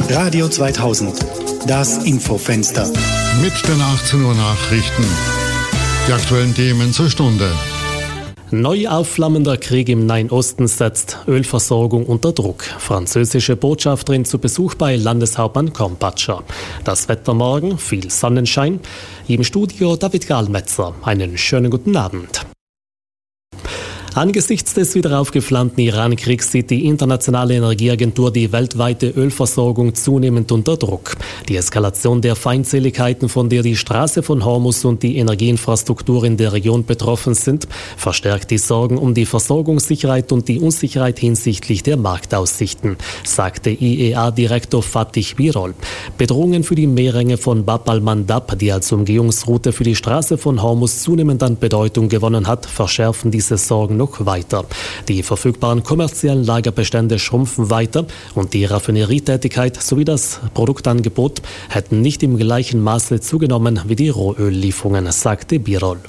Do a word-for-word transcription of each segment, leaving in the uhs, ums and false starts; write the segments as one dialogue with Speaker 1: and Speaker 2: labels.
Speaker 1: Radio zweitausend, das Infofenster.
Speaker 2: Mit den achtzehn Uhr Nachrichten. Die aktuellen Themen zur Stunde.
Speaker 3: Neu aufflammender Krieg im Nahen Osten setzt Ölversorgung unter Druck. Französische Botschafterin zu Besuch bei Landeshauptmann Kompatscher. Das Wetter morgen, viel Sonnenschein. Im Studio David Gahlmetzer. Einen schönen guten Abend. Angesichts des wieder aufgeflammten Iran-Kriegs sieht die Internationale Energieagentur die weltweite Ölversorgung zunehmend unter Druck. Die Eskalation der Feindseligkeiten, von der die Straße von Hormuz und die Energieinfrastruktur in der Region betroffen sind, verstärkt die Sorgen um die Versorgungssicherheit und die Unsicherheit hinsichtlich der Marktaussichten, sagte I E A-Direktor Fatih Birol. Bedrohungen für die Meerenge von Bab al-Mandab, die als Umgehungsroute für die Straße von Hormuz zunehmend an Bedeutung gewonnen hat, verschärfen diese Sorgen noch weiter. Die verfügbaren kommerziellen Lagerbestände schrumpfen weiter und die Raffinerietätigkeit sowie das Produktangebot hätten nicht im gleichen Maße zugenommen wie die Rohöllieferungen, sagte Birol.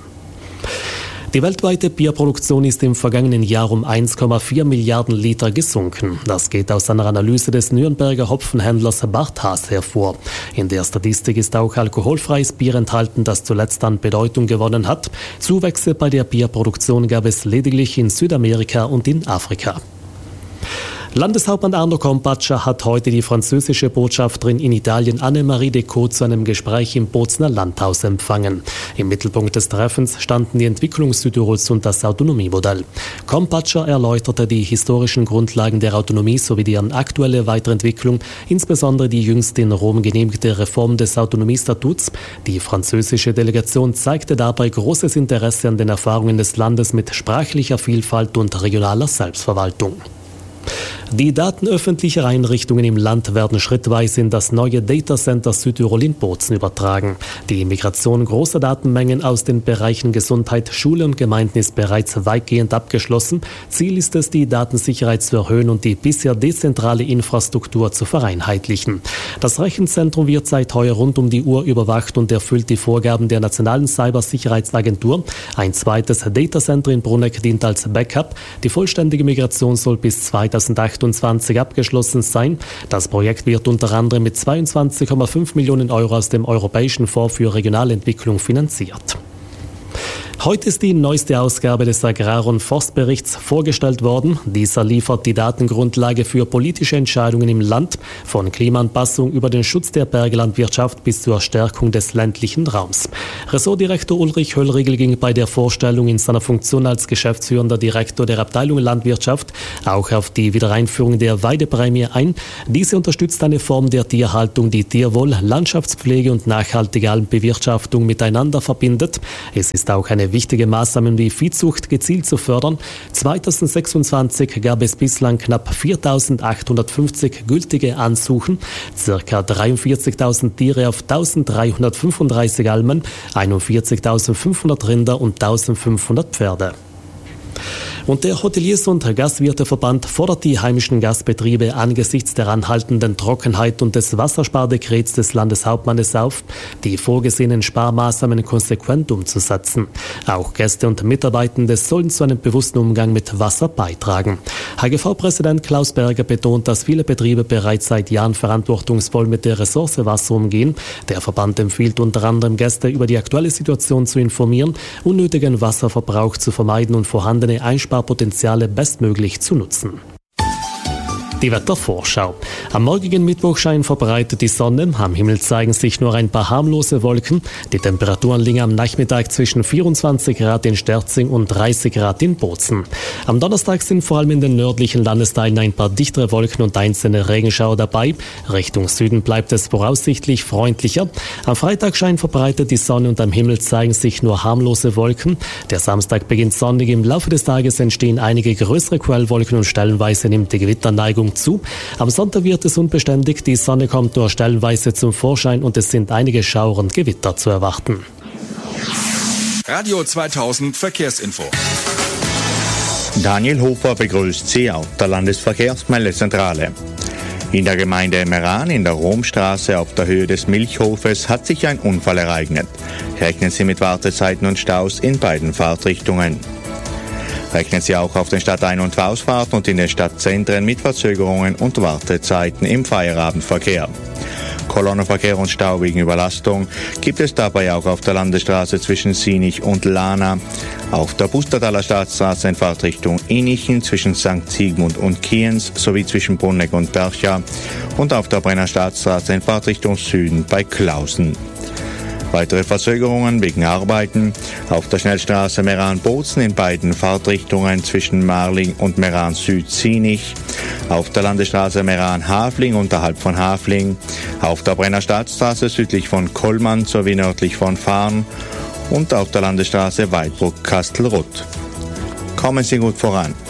Speaker 3: Die weltweite Bierproduktion ist im vergangenen Jahr um eins Komma vier Milliarden Liter gesunken. Das geht aus einer Analyse des Nürnberger Hopfenhändlers Bart Haas hervor. In der Statistik ist auch alkoholfreies Bier enthalten, das zuletzt an Bedeutung gewonnen hat. Zuwächse bei der Bierproduktion gab es lediglich in Südamerika und in Afrika. Landeshauptmann Arno Kompatscher hat heute die französische Botschafterin in Italien Annemarie Decaux zu einem Gespräch im Bozner Landhaus empfangen. Im Mittelpunkt des Treffens standen die Entwicklung Südtirols und das Autonomiemodell. Kompatscher erläuterte die historischen Grundlagen der Autonomie sowie deren aktuelle Weiterentwicklung, insbesondere die jüngst in Rom genehmigte Reform des Autonomiestatuts. Die französische Delegation zeigte dabei großes Interesse an den Erfahrungen des Landes mit sprachlicher Vielfalt und regionaler Selbstverwaltung. Die Daten öffentlicher Einrichtungen im Land werden schrittweise in das neue Datacenter Südtirol in Bozen übertragen. Die Migration großer Datenmengen aus den Bereichen Gesundheit, Schule und Gemeinden ist bereits weitgehend abgeschlossen. Ziel ist es, die Datensicherheit zu erhöhen und die bisher dezentrale Infrastruktur zu vereinheitlichen. Das Rechenzentrum wird seit heuer rund um die Uhr überwacht und erfüllt die Vorgaben der Nationalen Cybersicherheitsagentur. Ein zweites Datacenter in Bruneck dient als Backup. Die vollständige Migration soll bis zweitausendachtundzwanzig abgeschlossen sein. Das Projekt wird unter anderem mit zweiundzwanzig Komma fünf Millionen Euro aus dem Europäischen Fonds für Regionalentwicklung finanziert. Heute ist die neueste Ausgabe des Agrar- und Forstberichts vorgestellt worden. Dieser liefert die Datengrundlage für politische Entscheidungen im Land, von Klimaanpassung über den Schutz der Berglandwirtschaft bis zur Stärkung des ländlichen Raums. Ressortdirektor Ulrich Höllriegel ging bei der Vorstellung in seiner Funktion als geschäftsführender Direktor der Abteilung Landwirtschaft auch auf die Wiedereinführung der Weideprämie ein. Diese unterstützt eine Form der Tierhaltung, die Tierwohl, Landschaftspflege und nachhaltige Almbewirtschaftung miteinander verbindet. Es ist auch eine wichtige Maßnahmen wie Viehzucht gezielt zu fördern. zweitausendsechsundzwanzig gab es bislang knapp viertausendachthundertfünfzig gültige Ansuchen, ca. dreiundvierzigtausend Tiere auf eintausenddreihundertfünfunddreißig Almen, einundvierzigtausendfünfhundert Rinder und eintausendfünfhundert Pferde. Und der Hoteliers- und Gastwirteverband fordert die heimischen Gastbetriebe angesichts der anhaltenden Trockenheit und des Wasserspardekrets des Landeshauptmannes auf, die vorgesehenen Sparmaßnahmen konsequent umzusetzen. Auch Gäste und Mitarbeitende sollen zu einem bewussten Umgang mit Wasser beitragen. H G V-Präsident Klaus Berger betont, dass viele Betriebe bereits seit Jahren verantwortungsvoll mit der Ressource Wasser umgehen. Der Verband empfiehlt unter anderem, Gäste über die aktuelle Situation zu informieren, unnötigen Wasserverbrauch zu vermeiden und vorhandene Einsparpotenziale bestmöglich zu nutzen. Die Wettervorschau. Am morgigen Mittwoch scheint verbreitet die Sonne. Am Himmel zeigen sich nur ein paar harmlose Wolken. Die Temperaturen liegen am Nachmittag zwischen vierundzwanzig Grad in Sterzing und dreißig Grad in Bozen. Am Donnerstag sind vor allem in den nördlichen Landesteilen ein paar dichtere Wolken und einzelne Regenschauer dabei. Richtung Süden bleibt es voraussichtlich freundlicher. Am Freitag scheint verbreitet die Sonne und am Himmel zeigen sich nur harmlose Wolken. Der Samstag beginnt sonnig. Im Laufe des Tages entstehen einige größere Quellwolken und stellenweise nimmt die Gewitterneigung zu. Am Sonntag wird es unbeständig, die Sonne kommt nur stellenweise zum Vorschein und es sind einige Schauer und Gewitter zu erwarten.
Speaker 4: Radio zweitausend Verkehrsinfo.
Speaker 5: Daniel Hofer begrüßt Sie auf der Landesverkehrsmeldezentrale. In der Gemeinde Meran in der Romstraße auf der Höhe des Milchhofes hat sich ein Unfall ereignet. Rechnen Sie mit Wartezeiten und Staus in beiden Fahrtrichtungen. rechnen Sie auch auf den Stadtein- und Ausfahrten und in den Stadtzentren mit Verzögerungen und Wartezeiten im Feierabendverkehr. Kolonnenverkehr und Stau wegen Überlastung gibt es dabei auch auf der Landesstraße zwischen Sinich und Lana, auf der Pustertaler Staatsstraße in Fahrtrichtung Inichen zwischen Sankt Sigmund und Kienz sowie zwischen Brunegg und Bercha und auf der Brenner Staatsstraße in Fahrtrichtung Süden bei Klausen. Weitere Verzögerungen wegen Arbeiten auf der Schnellstraße Meran-Bozen in beiden Fahrtrichtungen zwischen Marling und Meran-Süd-Sinich, auf der Landesstraße Meran-Hafling unterhalb von Hafling, auf der Brenner Staatsstraße südlich von Kollmann sowie nördlich von Farn und auf der Landesstraße Weidbruck-Kastelruth. Kommen Sie gut voran.